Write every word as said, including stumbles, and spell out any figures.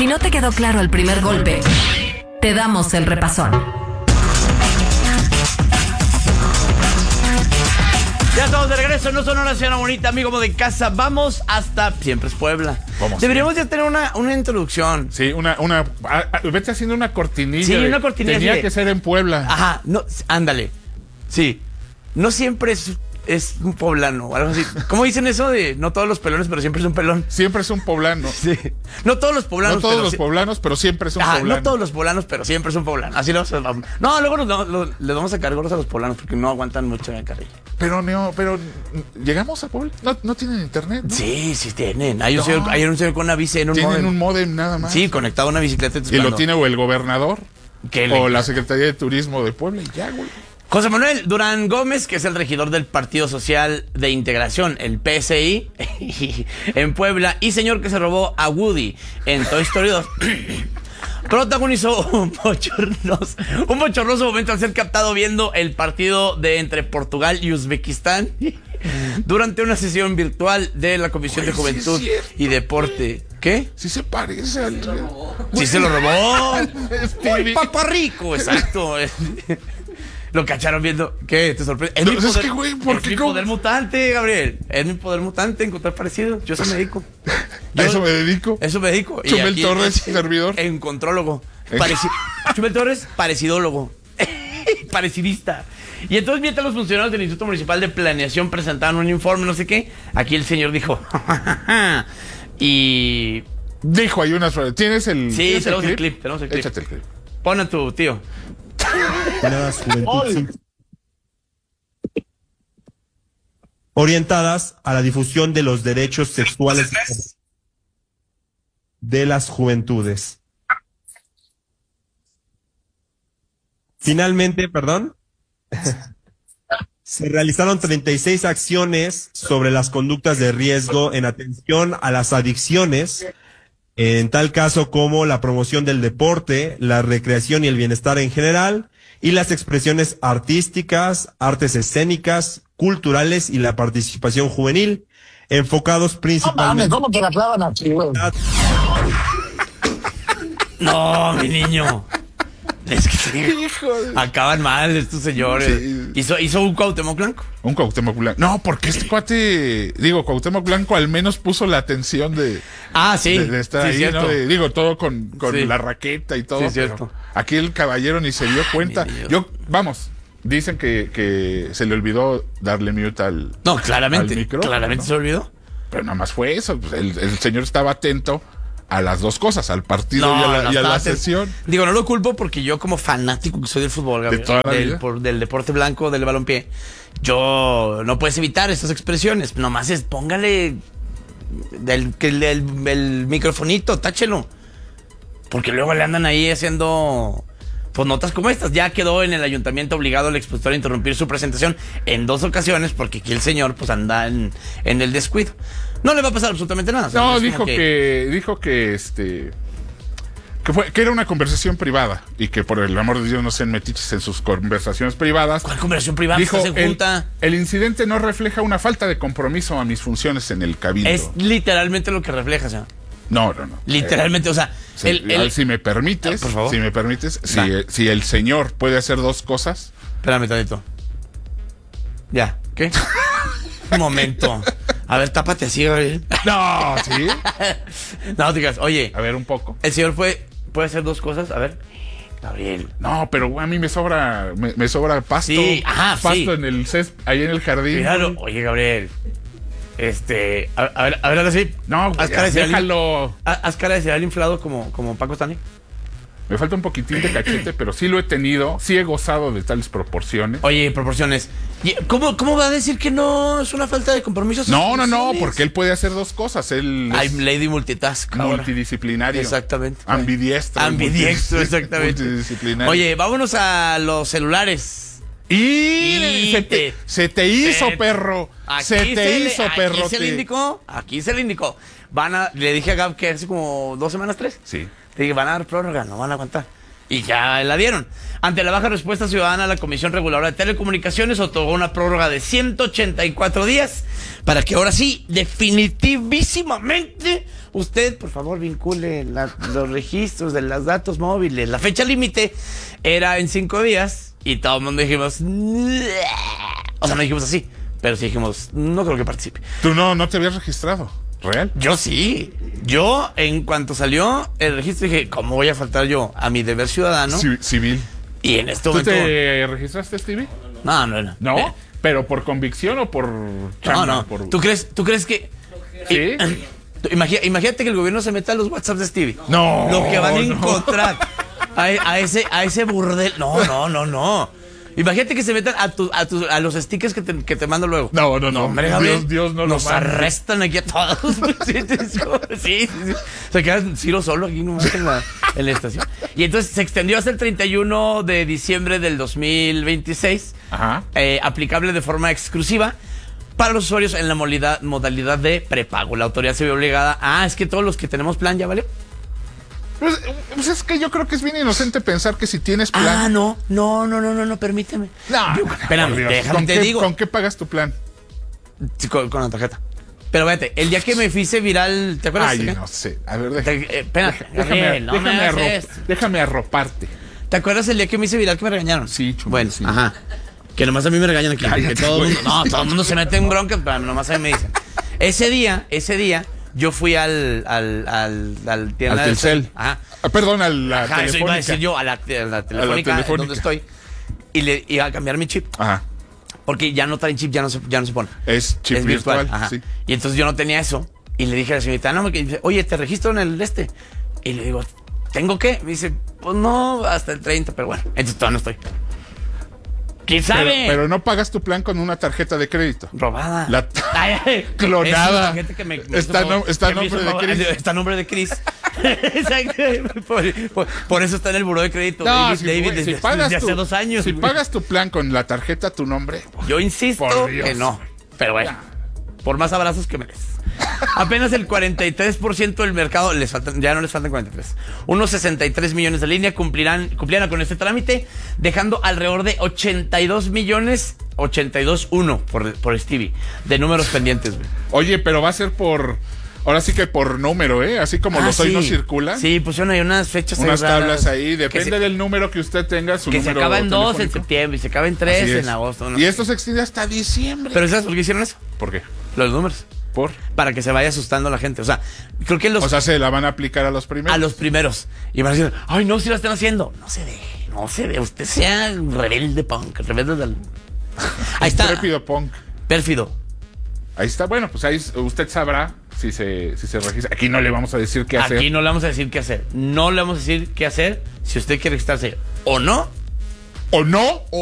Si no te quedó claro el primer golpe, te damos el repasón. Ya estamos de regreso, no Sonora Ciudad Bonita, amigo de casa. Vamos hasta Siempre es Puebla. Vamos, Deberíamos ya tener una, una introducción. Sí, una, una, a, a, vete haciendo una cortinilla. Sí, de, una cortinilla. Tenía de, que ser en Puebla. Ajá, no, ándale. Sí, no siempre es, es un poblano o algo así. ¿Cómo dicen eso de no todos los pelones, pero siempre es un pelón? Siempre es un poblano. Sí. No todos los poblanos. No todos pero los si... poblanos, pero siempre es un Ajá, poblano. no todos los poblanos, pero siempre es un poblano. Así lo vamos. No, luego nos, lo, lo, les vamos a sacar gorros a los poblanos porque no aguantan mucho en el carril. Pero no, pero llegamos a Puebla. No, no tienen internet, ¿no? Sí, sí tienen. Hay un, No. señor, hay un señor con una bici en un Tienen modem. un modem nada más. Sí, conectado a una bicicleta. Y lo tiene o el gobernador ¿Qué o le... la Secretaría de Turismo de Puebla y ya, güey. José Manuel Durán Gómez, que es el regidor del Partido Social de Integración, el P S I, en Puebla, y señor que se robó a Woody en Toy Story dos, protagonizó un bochornoso, un bochornoso momento al ser captado viendo el partido de entre Portugal y Uzbekistán durante una sesión virtual de la Comisión Güey, de Juventud sí es y Deporte. ¿Qué? Sí se parece al... Sí se lo robó. Stevie. ¡Uy, papá rico! Exacto. Lo cacharon viendo. ¿Qué? ¿Te sorprende? Es No, mi es poder, que, güey, ¿por es qué mi cómo? poder mutante, Gabriel. Es mi poder mutante encontrar parecido. Yo eso me dedico. Yo, A eso me dedico. Eso me dedico. Y Chumel aquí Torres, es- servidor. Encontrólogo. Pareci Chumel Torres, parecidólogo. Parecidista. Y entonces, mientras los funcionarios del Instituto Municipal de Planeación presentaban un informe, no sé qué, aquí el señor dijo. Y. Dijo, hay unas... ¿Tienes el... Sí, ¿tienes tenemos el clip, tenemos el clip. Échate el clip. Pon a tu tío. Orientadas a la difusión de los derechos sexuales de las juventudes. Finalmente, perdón, se realizaron treinta y seis acciones sobre las conductas de riesgo en atención a las adicciones, en tal caso como la promoción del deporte, la recreación y el bienestar en general, y las expresiones artísticas, artes escénicas, culturales y la participación juvenil, enfocados principalmente... ¿Cómo que la clavan aquí, güey? No, mi niño. Es que sí, Hijo de... acaban mal estos señores. Sí. Hizo, hizo un Cuauhtémoc Blanco. Un Cuauhtémoc Blanco. No, porque este cuate... Digo, Cuauhtémoc Blanco al menos puso la atención de... Ah, sí. De, de estar sí, ahí, cierto. ¿no? De- digo, todo con, con Sí. la raqueta y todo. Sí, pero cierto. Aquí el caballero ni se dio cuenta. mi Dios. Yo, vamos, dicen que, que se le olvidó darle mute al... No, claramente. al micrófono, Claramente ¿no? se olvidó. Pero nada más fue eso. Pues el, el señor estaba atento a las dos cosas, al partido No, y a la, no y a la estaba aten- sesión. Digo, no lo culpo porque yo como fanático que soy del fútbol, Gabriel, De toda la del, vida. por- del deporte blanco, del balompié, yo no puedes evitar estas expresiones. Nomás es, póngale del, que el, el- el microfonito, táchelo. Porque luego le andan ahí haciendo pues notas como estas. Ya quedó en el ayuntamiento obligado el expositor a interrumpir su presentación en dos ocasiones porque aquí el señor pues anda en, en el descuido. No le va a pasar absolutamente nada. O sea, No, es como dijo que... dijo que este... Que, fue, que era una conversación privada y que por el amor de Dios no sean metiches en sus conversaciones privadas. ¿Cuál conversación privada? Dijo, ¿Estás en el, junta? el incidente no refleja una falta de compromiso a mis funciones en el cabildo. Es literalmente lo que refleja, señor. No, no, no. Literalmente, o sea, Si, el, el- si me permites, Ah, por favor. si me permites, si, Va. eh, si el señor puede hacer dos cosas, Espérame tantito. Ya, ¿qué? Un momento. A ver, tápate así, Gabriel. no, sí. No, digas, oye, A ver, un poco. el señor puede, puede hacer dos cosas. A ver, Gabriel. No, pero a mí me sobra, me, me sobra pasto, Sí, ajá, pasto sí. en el césped, ahí en el jardín. Míralo. Oye, Gabriel. Este, a, a ver, a ver, ahora sí. No, haz güey, cara de cereal- déjalo. ha- Haz cara de cereal inflado como, como Paco Stanley. Me falta un poquitín de cachete, pero sí lo he tenido, sí he gozado de tales proporciones. Oye, proporciones. ¿Y ¿Cómo, ¿Cómo va a decir que no es una falta de compromiso? No, no, no, porque él puede hacer dos cosas. Él Hay es Lady Multitask. ahora. multidisciplinario. Exactamente. Ambidiestro. Ambidiestro, multi- exactamente. Multidisciplinario. Oye, vámonos a los celulares. Y, Y se, te, te- se te hizo, se- perro. Aquí Se te le- hizo, aquí perro. se le te- indicó, aquí se le indicó. Van a, le dije a Gab que hace como dos semanas, tres. Sí. Le dije, van a dar prórroga, no van a aguantar. y ya la dieron. Ante la baja respuesta ciudadana, la Comisión Reguladora de Telecomunicaciones otorgó una prórroga de ciento ochenta y cuatro días para que ahora sí, definitivísimamente, usted, por favor, vincule la, los registros de los datos móviles. La fecha límite era en cinco días y todo el mundo dijimos... O sea, no dijimos así, pero sí dijimos, no creo que participe. Tú no, no te habías registrado, ¿real? Yo sí. Yo, en cuanto salió el registro, dije, ¿cómo voy a faltar yo a mi deber ciudadano? Ci- Civil. Y en este ¿Tú momento... te registraste, Stevie? No, no, no. ¿No? Eh, ¿Pero por convicción o por chamba? no, no. Por... ¿Tú crees, ¿Tú crees que...? ¿Sí? Tú imagi- Imagínate que el gobierno se meta a los WhatsApps de Stevie. No, Lo que van a no. encontrar a, a ese, a ese burdel. No, no, no, no. Imagínate que se metan a, tu, a, tu, a los stickers que te, que te mando luego. No, no, no. hombre, Dios, Gabriel, Dios no lo nos mande. arrestan aquí a todos. sí, sí, sí, sí. Se queda Ciro solo aquí nomás en la, en la estación. Y entonces se extendió hasta el treinta y uno de diciembre del dos mil veintiséis. Ajá. Eh, aplicable de forma exclusiva para los usuarios en la modalidad, modalidad de prepago. La autoridad se vio obligada. Ah, es que todos los que tenemos plan ya vale. Pues, pues es que yo creo que es bien inocente pensar que si tienes plan... Ah, no, no, no, no, no, no, permíteme. No, Yo- no, espérame, por Dios. déjame ¿Con te qué, digo. ¿Con qué pagas tu plan? Sí, Con, con la tarjeta. Pero vete, el día que me hice viral, ¿te acuerdas? Ay, ¿Qué? no sé. A ver, Te- déjame, eh, espérate, déjame, Gabriel, no me déjame, hagas arro- esto. déjame arroparte. ¿Te acuerdas el día que me hice viral que me regañaron? Sí, chumel, Bueno, sí. ajá. Que nomás a mí me regañan aquí. Cállate, Que todo el güey. mundo, no, todo el mundo se mete en broncas, pero nomás a mí me dicen. Ese día, ese día, yo fui al, al, al, al tienda Al del Telcel. Ajá. Ah, perdón, a la Ajá, eso iba a decir telefónica. yo, a la, a la telefónica, telefónica. donde estoy. Y le iba a cambiar mi chip. Ajá. Porque ya no traen chip, ya no se, ya no se pone. Es chip es virtual. virtual. Ajá. Sí. Y entonces yo no tenía eso. Y le dije a la señorita, no, me- y dice, oye, ¿te registro en el este? Y le digo, ¿tengo qué? Me dice, pues no, hasta el treinta, pero bueno, entonces todavía no estoy. ¿Quién Pero, sabe? pero no pagas tu plan con una tarjeta de crédito. Robada. La- Ay, ay, Clonada. es una gente que me- me Está hizo no- favor- está que me nombre hizo de favor- Chris. Está a nombre de Chris. Exacto. Por, por- por eso está en el buró de crédito. No, David, si, David, güey, desde, si pagas desde tu, hace dos años. Si güey. pagas tu plan con la tarjeta a tu nombre. Yo insisto Por Dios. que no. Pero bueno, por más abrazos que me des. Apenas el cuarenta y tres por ciento del mercado, les faltan, ya no les faltan cuarenta y tres. Unos sesenta y tres millones de línea cumplirán, cumplirán con este trámite, dejando alrededor de ochenta y dos millones, ochenta y dos uno por, por Stevie, de números pendientes, güey. Oye, pero va a ser por. Ahora sí que por número, ¿eh? Así como Ah, los hoy sí. no circulan. Sí, pusieron ahí unas fechas Unas raras, tablas ahí. que Depende se- del número que usted tenga. Su Que se número acaba en dos en telefónico. septiembre y se acaba en tres Así en es. agosto. ¿no? Y esto se extiende hasta diciembre. Pero ¿sabes por qué hicieron eso? ¿Por qué? Los números. ¿Por? Para que se vaya asustando la gente. O sea, creo que los... O sea, se la van a aplicar a los primeros. a los primeros. Y van a decir, ay, no, si lo están haciendo. No se deje, no se deje. Usted sea rebelde punk, rebelde del... Ahí está. Intrépido punk. Pérfido. Ahí está. Bueno, pues ahí usted sabrá si se, si se registra. Aquí no le vamos a decir qué hacer. Aquí no le vamos a decir qué hacer. No le vamos a decir qué hacer si usted quiere registrarse o no. O no, o